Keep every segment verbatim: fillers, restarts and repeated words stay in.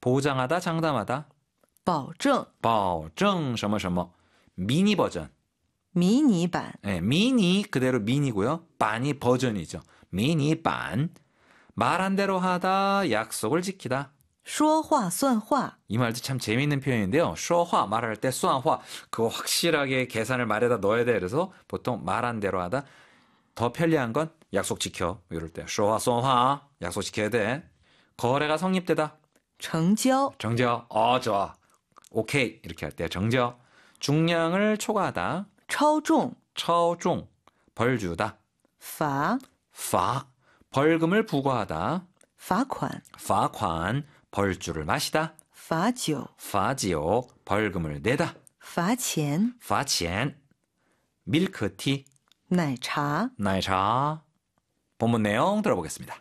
보장하다, 장담하다. 保证保证什么什么 미니 버전. 迷你版 네, 미니 그대로 미니고요. 반이 버전이죠. 미니 반. 말한 대로 하다, 약속을 지키다. 说话算话 이 말도 참 재미있는 표현인데요. 说话 말할 때 算话 그거 확실하게 계산을 말에다 넣어야 돼. 그래서 보통 말한 대로 하다. 더 편리한 건 약속 지켜. 이럴 때 说话算话 약속 지켜야 돼. 거래가 성립되다. 成交 정저. 어 좋아. 오케이 이렇게 할 때 정저. 중량을 초과하다. 超重 처종 벌 주다. 罚 파 벌금을 부과하다. 罚款 파관 벌주를 마시다. 罚酒 파지오 벌금을 내다. 罚钱 파치엔 밀크티 奶茶 나이차. 본문 내용 들어보겠습니다.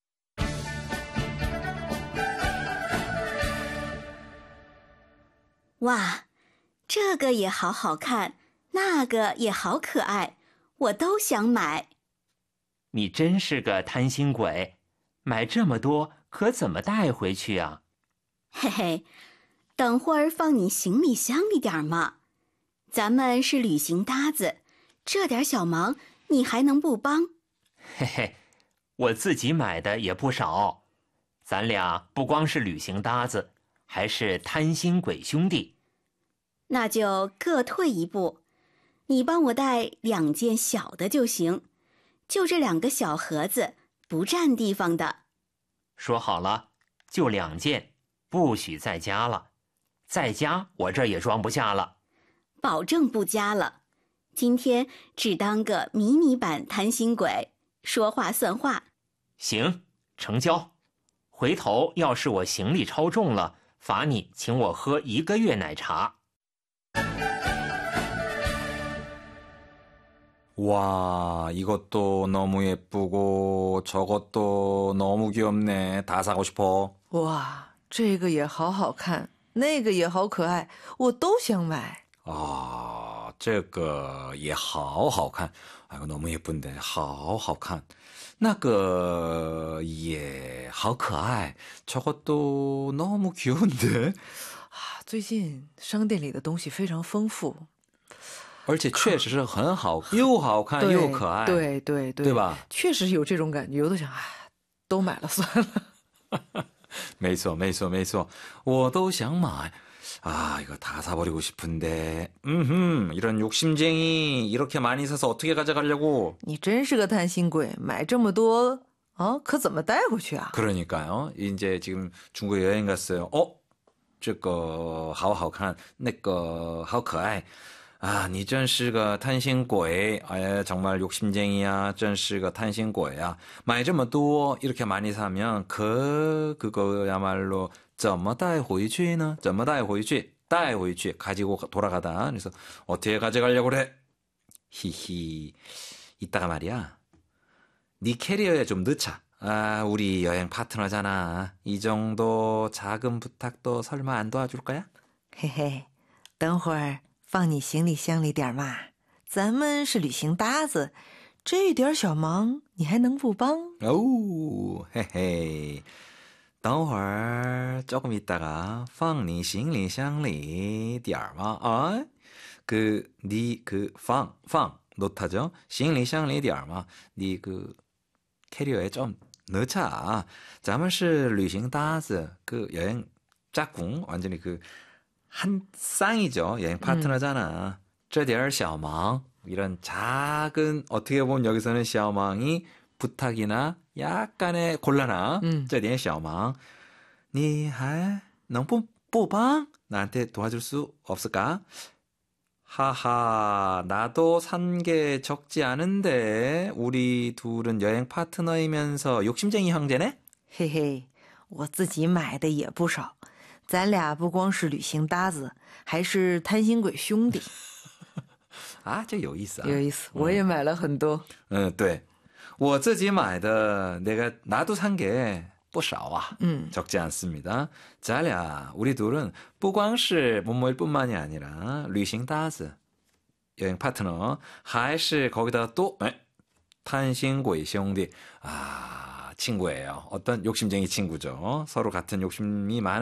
哇，这个也好好看，那个也好可爱，我都想买。 你真是个贪心鬼，买这么多可怎么带回去啊？ 嘿嘿，等会儿放你行李箱里点嘛。咱们是旅行搭子，这点小忙你还能不帮？ 嘿嘿，我自己买的也不少，咱俩不光是旅行搭子，还是贪心鬼兄弟。 那就各退一步，你帮我带两件小的就行，就这两个小盒子，不占地方的。 说好了，就两件，不许再加了，再加我这也装不下了。 保证不加了，今天只当个迷你版贪心鬼，说话算话。 行，成交。回头要是我行李超重了，罚你请我喝一个月奶茶。 와, 이것도 너무 예쁘고 저것도 너무 귀엽네. 다 사고 싶어. 哇，这个也好好看，那个也好可爱，我都想买。 아, 这个也好好看. 아, 이거 너무 예쁜데. 好好看. 那个也好可爱. 저것도 너무 귀여운데. 啊，最近商店里的东西非常丰富， 而且确实是很好，又好看又可爱， 对对对， 对吧？ 确实有这种感觉，有的想，哎，都买了算了。 没错，没错，没错，我都想买。 아, 이거 다 사버리고 싶은데. 음흠, 이런 욕심쟁이 이렇게 많이 사서 어떻게 가져가려고. 你真是个贪心鬼，买这么多啊，可怎么带回去啊？ 그러니까요. 이제 지금 중국에 여행 갔어요. 어? 这个好好看，那个好可爱。 아, 你真是个贪心鬼. 아, 정말 욕심쟁이야. 真是个贪心鬼야. 买这么多 이렇게 많이 사면 그 그거야말로 怎么带回去呢? 怎么带回去?带回去 가지고 돌아가다. 그래서 어떻게 가져가려고 그래? 히히. 이따가 말이야. 네 캐리어에 좀 넣자. 아, 우리 여행 파트너잖아. 이 정도 작은 부탁도 설마 안 도와줄 거야? 嘿嘿，等会儿放你行李箱里点嘛。咱们是旅行搭子，这点小忙你还能不帮？ 오, 헤헤. 等会儿 조금 있다가 放你行李箱里点儿嘛. 아, 그, 니, 그, 放, 放, 놓다죠? 行李箱里点儿嘛. 니, 그, 캐리어에 좀 넣자. 咱们是旅行搭子, 그, 여행 짝꿍, 완전히 그, 한 쌍이죠. 여행 파트너잖아. 这点小忙, 이런 작은, 어떻게 보면 여기서는 小忙이 부탁이나 약간의 곤란함, 음. 这点小忙. 你还能不不帮? 나한테 도와줄 수 없을까? 하하, 나도 산 게 적지 않은데 우리 둘은 여행 파트너이면서 욕심쟁이 형제네? 嘿嘿，我自己买的也不少，咱俩不光是旅行搭子，还是贪心鬼兄弟。 아, 这有意思啊。 有意思，我也买了很多。 嗯，对，我自己买的 내가 나도 산 게不少啊. 음. 적지 않습니다. 咱俩 우리 둘은 不光是 몸모일 뿐만이 아니라 旅行搭子 여행 파트너 还是 거기다가 또 贪心鬼兄弟 아, 친구예요. 어떤 욕심쟁이 친구죠. 서로 같은 욕심이 많은